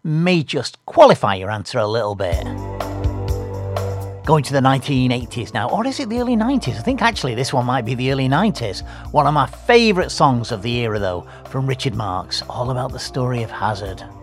may just qualify your answer a little bit. Going to the 1980s now, or is it the early 90s? I think actually this one might be the early 90s. One of my favourite songs of the era though, from Richard Marx, all about the story of Hazard.